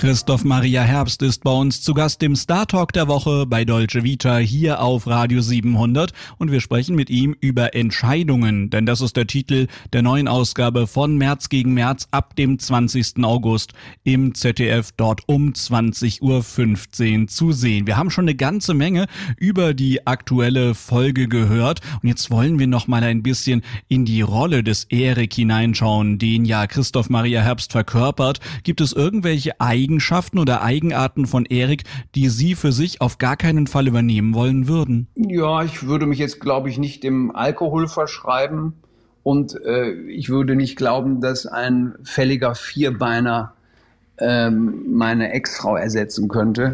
Christoph Maria Herbst ist bei uns zu Gast im Star Talk der Woche bei Dolce Vita hier auf Radio 700 und wir sprechen mit ihm über Entscheidungen, denn das ist der Titel der neuen Ausgabe von März gegen März ab dem 20. August im ZDF, dort um 20:15 Uhr zu sehen. Wir haben schon eine ganze Menge über die aktuelle Folge gehört und jetzt wollen wir noch mal ein bisschen in die Rolle des Erik hineinschauen, den ja Christoph Maria Herbst verkörpert. Gibt es irgendwelche Eigenschaften oder Eigenarten von Erik, die Sie für sich auf gar keinen Fall übernehmen wollen würden? Ja, ich würde mich jetzt, glaube ich, nicht dem Alkohol verschreiben und ich würde nicht glauben, dass ein fälliger Vierbeiner meine Ex-Frau ersetzen könnte.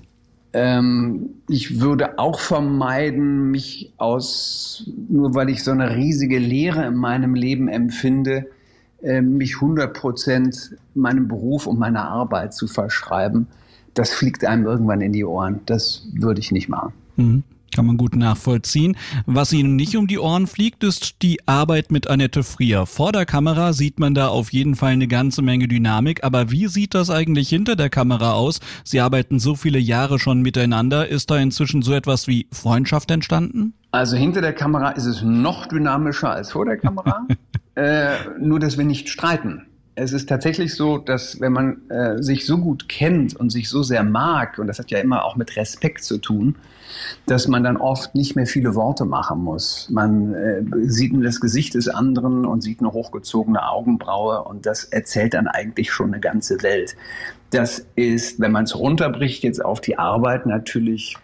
Ich würde auch vermeiden, nur weil ich so eine riesige Leere in meinem Leben empfinde, mich 100% meinem Beruf und meiner Arbeit zu verschreiben. Das fliegt einem irgendwann in die Ohren. Das würde ich nicht machen. Kann man gut nachvollziehen. Was Ihnen nicht um die Ohren fliegt, ist die Arbeit mit Annette Frier. Vor der Kamera sieht man da auf jeden Fall eine ganze Menge Dynamik. Aber wie sieht das eigentlich hinter der Kamera aus? Sie arbeiten so viele Jahre schon miteinander. Ist da inzwischen so etwas wie Freundschaft entstanden? Also hinter der Kamera ist es noch dynamischer als vor der Kamera. Nur, dass wir nicht streiten. Es ist tatsächlich so, dass wenn man sich so gut kennt und sich so sehr mag, und das hat ja immer auch mit Respekt zu tun, dass man dann oft nicht mehr viele Worte machen muss. Man sieht nur das Gesicht des anderen und sieht eine hochgezogene Augenbraue und das erzählt dann eigentlich schon eine ganze Welt. Das ist, wenn man es runterbricht jetzt auf die Arbeit, natürlich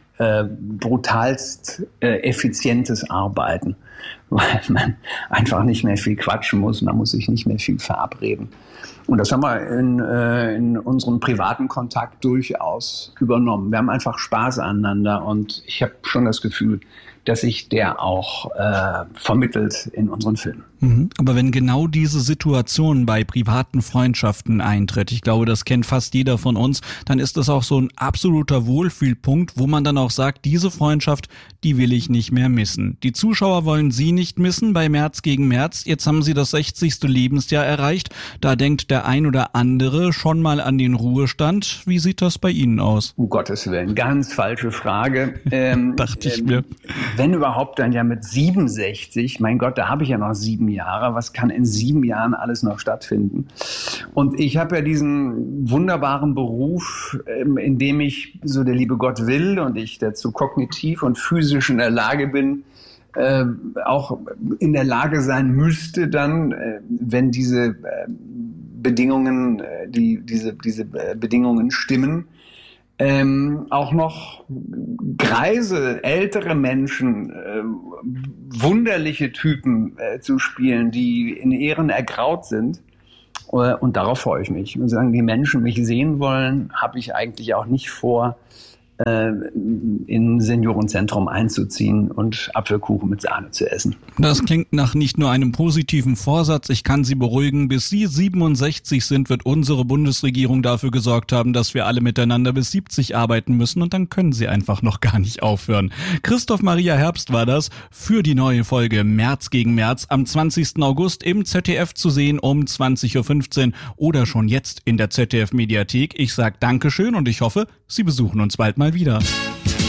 brutalst effizientes Arbeiten, weil man einfach nicht mehr viel quatschen muss, man muss sich nicht mehr viel verabreden. Und das haben wir in unserem privaten Kontakt durchaus übernommen. Wir haben einfach Spaß aneinander und ich habe schon das Gefühl, dass sich der auch vermittelt in unseren Filmen. Aber wenn genau diese Situation bei privaten Freundschaften eintritt, ich glaube, das kennt fast jeder von uns, dann ist das auch so ein absoluter Wohlfühlpunkt, wo man dann auch sagt, diese Freundschaft, die will ich nicht mehr missen. Die Zuschauer wollen Sie nicht missen bei März gegen März. Jetzt haben Sie das 60. Lebensjahr erreicht. Da denkt der ein oder andere schon mal an den Ruhestand. Wie sieht das bei Ihnen aus? Um Gottes Willen, ganz falsche Frage. Dachte ich mir. Wenn überhaupt, dann ja mit 67. Mein Gott, da habe ich ja noch 7 Jahre. Was kann in 7 Jahren alles noch stattfinden? Und ich habe ja diesen wunderbaren Beruf, in dem ich, so der liebe Gott will und ich dazu kognitiv und physisch in der Lage bin, auch in der Lage sein müsste dann, wenn diese Bedingungen, diese Bedingungen stimmen, auch noch greise, ältere Menschen, wunderliche Typen zu spielen, die in Ehren ergraut sind. Und darauf freue ich mich. Und solange die Menschen mich sehen wollen, habe ich eigentlich auch nicht vor, in ein Seniorenzentrum einzuziehen und Apfelkuchen mit Sahne zu essen. Das klingt nach nicht nur einem positiven Vorsatz. Ich kann Sie beruhigen, bis Sie 67 sind, wird unsere Bundesregierung dafür gesorgt haben, dass wir alle miteinander bis 70 arbeiten müssen und dann können Sie einfach noch gar nicht aufhören. Christoph Maria Herbst war das für die neue Folge März gegen März am 20. August im ZDF zu sehen um 20:15 Uhr oder schon jetzt in der ZDF-Mediathek. Ich sage Dankeschön und ich hoffe, Sie besuchen uns bald mal wieder.